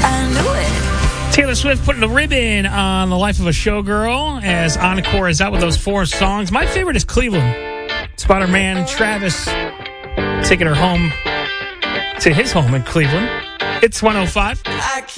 I knew it. Taylor Swift putting the ribbon on the life of a showgirl as Encore is out with those 4 songs. My favorite is Cleveland. It's about her man, Travis, taking her home to his home in Cleveland. It's 105.